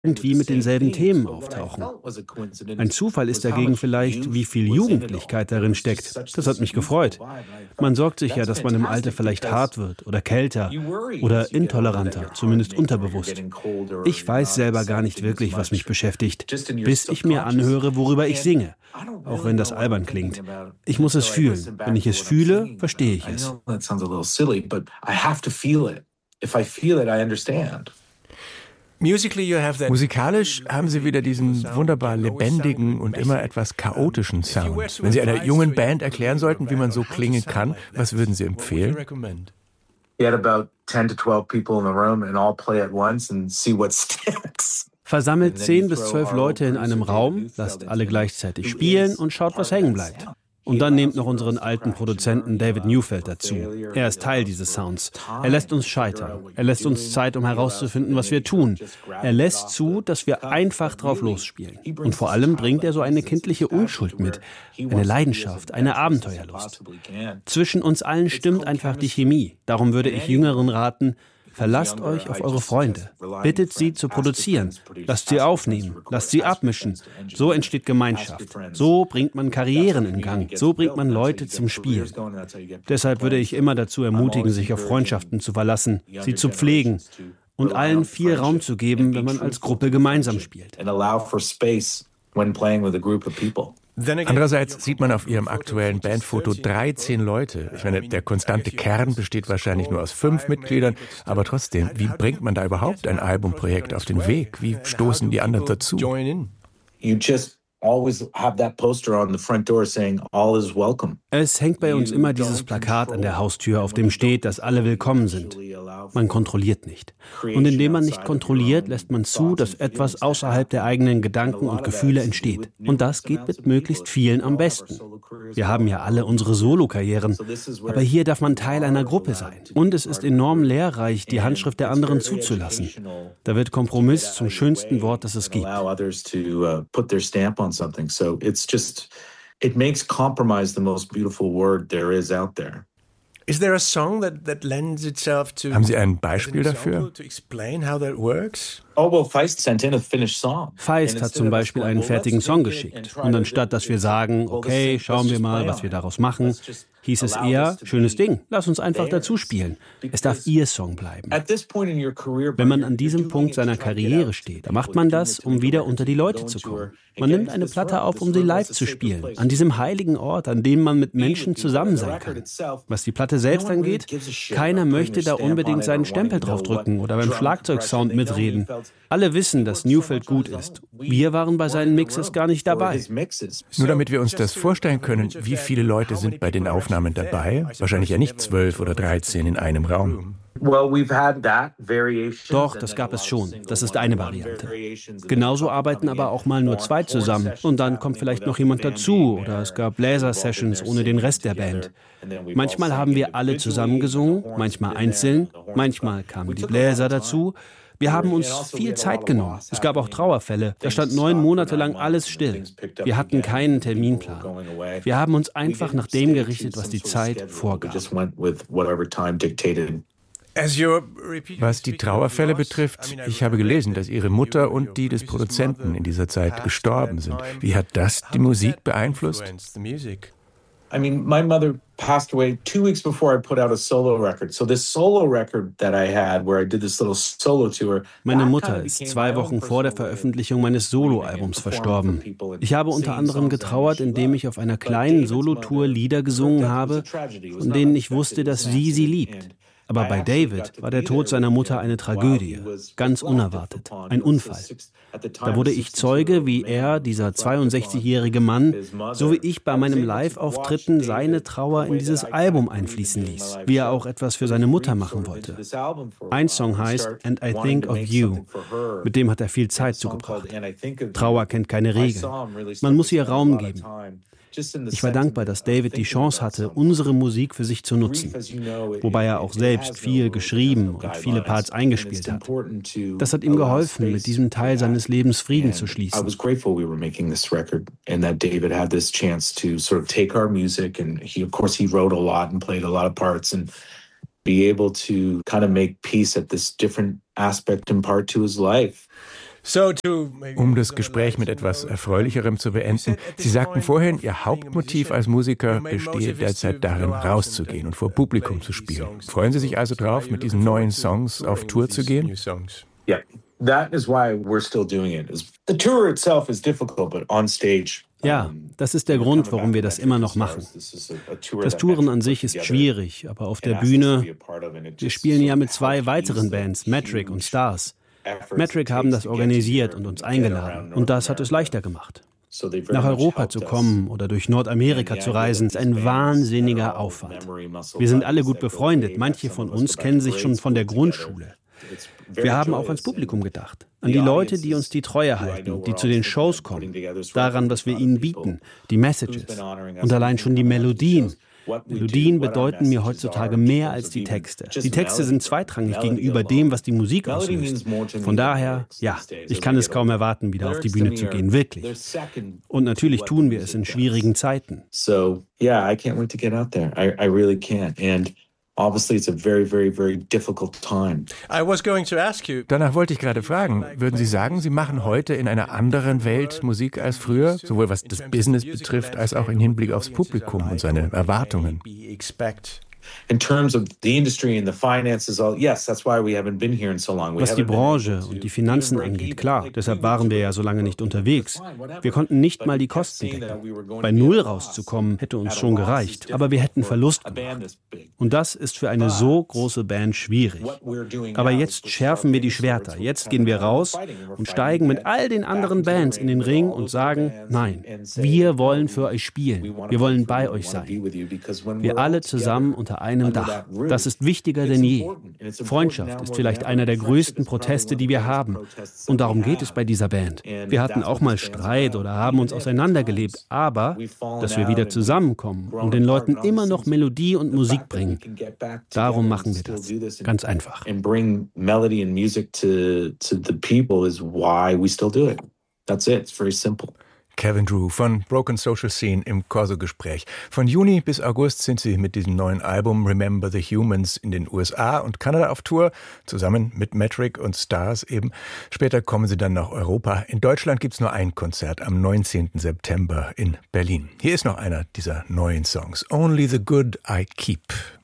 irgendwie mit denselben Themen auftauchen. Ein Zufall ist dagegen vielleicht, wie viel Jugendlichkeit darin steckt. Das hat mich gefreut. Man sorgt sich ja, dass man im Alter vielleicht hart wird oder kälter oder intoleranter, zumindest unterbewusst. Ich weiß selber gar nicht wirklich, was mich beschäftigt, bis ich mir anhöre, worüber ich singe. Auch wenn das albern klingt. Ich muss es fühlen. Wenn ich es fühle, verstehe ich es. Musikalisch haben Sie wieder diesen wunderbar lebendigen und immer etwas chaotischen Sound. Wenn Sie einer jungen Band erklären sollten, wie man so klingen kann, was würden Sie empfehlen? Versammelt 10 bis 12 Leute in einem Raum, lasst alle gleichzeitig spielen und schaut, was hängen bleibt. Und dann nehmt noch unseren alten Produzenten David Neufeld dazu. Er ist Teil dieses Sounds. Er lässt uns scheitern. Er lässt uns Zeit, um herauszufinden, was wir tun. Er lässt zu, dass wir einfach drauf losspielen. Und vor allem bringt er so eine kindliche Unschuld mit. Eine Leidenschaft, eine Abenteuerlust. Zwischen uns allen stimmt einfach die Chemie. Darum würde ich Jüngeren raten, verlasst euch auf eure Freunde. Bittet sie zu produzieren. Lasst sie aufnehmen. Lasst sie abmischen. So entsteht Gemeinschaft. So bringt man Karrieren in Gang. So bringt man Leute zum Spielen. Deshalb würde ich immer dazu ermutigen, sich auf Freundschaften zu verlassen, sie zu pflegen und allen viel Raum zu geben, wenn man als Gruppe gemeinsam spielt. Andererseits sieht man auf Ihrem aktuellen Bandfoto 13 Leute. Ich meine, der konstante Kern besteht wahrscheinlich nur aus 5 Mitgliedern, aber trotzdem, wie bringt man da überhaupt ein Albumprojekt auf den Weg? Wie stoßen die anderen dazu? Es hängt bei uns immer dieses Plakat an der Haustür, auf dem steht, dass alle willkommen sind. Man kontrolliert nicht. Und indem man nicht kontrolliert, lässt man zu, dass etwas außerhalb der eigenen Gedanken und Gefühle entsteht. Und das geht mit möglichst vielen am besten. Wir haben ja alle unsere Solokarrieren, aber hier darf man Teil einer Gruppe sein. Und es ist enorm lehrreich, die Handschrift der anderen zuzulassen. Da wird Kompromiss zum schönsten Wort, das es gibt. It makes compromise the most beautiful word there is out there. Haben Sie ein Beispiel dafür? Feist hat zum Beispiel einen fertigen Song geschickt. Und anstatt, dass wir sagen, okay, schauen wir mal, was wir daraus machen, hieß es eher, schönes Ding, lass uns einfach dazu spielen. Es darf Ihr Song bleiben. Wenn man an diesem Punkt seiner Karriere steht, dann macht man das, um wieder unter die Leute zu kommen. Man nimmt eine Platte auf, um sie live zu spielen, an diesem heiligen Ort, an dem man mit Menschen zusammen sein kann. Was die Platte selbst angeht, keiner möchte da unbedingt seinen Stempel draufdrücken oder beim Schlagzeugsound mitreden. Alle wissen, dass Neufeld gut ist. Wir waren bei seinen Mixes gar nicht dabei. Nur damit wir uns das vorstellen können, wie viele Leute sind bei den Aufnahmen dabei? Wahrscheinlich ja nicht 12 oder 13 in einem Raum. Doch, das gab es schon. Das ist eine Variante. Genauso arbeiten aber auch mal nur 2 zusammen. Und dann kommt vielleicht noch jemand dazu. Oder es gab Bläser-Sessions ohne den Rest der Band. Manchmal haben wir alle zusammen gesungen, manchmal einzeln. Manchmal kamen die Bläser dazu. Wir haben uns viel Zeit genommen. Es gab auch Trauerfälle. Da stand 9 Monate lang alles still. Wir hatten keinen Terminplan. Wir haben uns einfach nach dem gerichtet, was die Zeit vorgab. Was die Trauerfälle betrifft, ich habe gelesen, dass Ihre Mutter und die des Produzenten in dieser Zeit gestorben sind. Wie hat das die Musik beeinflusst? My mother passed away 2 weeks before I put out a solo record. So this solo record that I had, where I did this little solo tour. Meine Mutter ist 2 Wochen vor der Veröffentlichung meines Soloalbums verstorben. Ich habe unter anderem getrauert, indem ich auf einer kleinen Solotour Lieder gesungen habe, von denen ich wusste, dass sie liebt. Aber bei David war der Tod seiner Mutter eine Tragödie, ganz unerwartet, ein Unfall. Da wurde ich Zeuge, wie er, dieser 62-jährige Mann, so wie ich bei meinem Live-Auftritten seine Trauer in dieses Album einfließen ließ, wie er auch etwas für seine Mutter machen wollte. Ein Song heißt And I Think of You, mit dem hat er viel Zeit zugebracht. Trauer kennt keine Regeln, man muss ihr Raum geben. Ich war dankbar, dass David die Chance hatte, unsere Musik für sich zu nutzen, wobei er auch selbst viel geschrieben und viele Parts eingespielt hat. Das hat ihm geholfen, mit diesem Teil seines Lebens Frieden zu schließen. I was grateful we were making this record and that David had this chance to sort of take our music, and he wrote a lot and played a lot of parts, and be able to kind of make peace at this different aspect and part to his life. Um das Gespräch mit etwas Erfreulicherem zu beenden, Sie sagten vorhin, Ihr Hauptmotiv als Musiker bestehe derzeit darin, rauszugehen und vor Publikum zu spielen. Freuen Sie sich also drauf, mit diesen neuen Songs auf Tour zu gehen? Yeah, that is why we're still doing it. The tour itself is difficult, but on stage. Ja, das ist der Grund, warum wir das immer noch machen. Das Touren an sich ist schwierig, aber auf der Bühne, wir spielen ja mit 2 weiteren Bands, Metric und Stars. Metric haben das organisiert und uns eingeladen und das hat es leichter gemacht. Nach Europa zu kommen oder durch Nordamerika zu reisen, ist ein wahnsinniger Aufwand. Wir sind alle gut befreundet, manche von uns kennen sich schon von der Grundschule. Wir haben auch ans Publikum gedacht, an die Leute, die uns die Treue halten, die zu den Shows kommen, daran, was wir ihnen bieten, die Messages und allein schon die Melodien. Melodien bedeuten mir heutzutage mehr als die Texte. Die Texte sind zweitrangig gegenüber dem, was die Musik auslöst. Von daher, ja, ich kann es kaum erwarten, wieder auf die Bühne zu gehen, wirklich. Und natürlich tun wir es in schwierigen Zeiten. So, yeah, I can't wait to get out there. I really can't. And obviously it's a very, very, very difficult time. Danach wollte ich gerade fragen, würden Sie sagen, Sie machen heute in einer anderen Welt Musik als früher, sowohl was das Business betrifft, als auch im Hinblick aufs Publikum und seine Erwartungen? In terms of the industry and the finances, yes, that's why we haven't been here in so long. Was die Branche und die Finanzen angeht, klar, deshalb waren wir ja so lange nicht unterwegs. Wir konnten nicht mal die Kosten decken. Bei Null rauszukommen, hätte uns schon gereicht, aber wir hätten Verlust gemacht. Und das ist für eine so große Band schwierig. Aber jetzt schärfen wir die Schwerter, jetzt gehen wir raus und steigen mit all den anderen Bands in den Ring und sagen, nein, wir wollen für euch spielen, wir wollen bei euch sein. Wir alle zusammen unter einem Dach. Das ist wichtiger denn je. Freundschaft ist vielleicht einer der größten Proteste, die wir haben. Und darum geht es bei dieser Band. Wir hatten auch mal Streit oder haben uns auseinandergelebt, aber dass wir wieder zusammenkommen und den Leuten immer noch Melodie und Musik bringen, darum machen wir das. Ganz einfach. And bring melody and music to the people is why we still do it. That's it. It's very simple. Kevin Drew von Broken Social Scene im Corso-Gespräch. Von Juni bis August sind sie mit diesem neuen Album Remember the Humans in den USA und Kanada auf Tour, zusammen mit Metric und Stars eben. Später kommen sie dann nach Europa. In Deutschland gibt es nur ein Konzert am 19. September in Berlin. Hier ist noch einer dieser neuen Songs. Only the Good I Keep.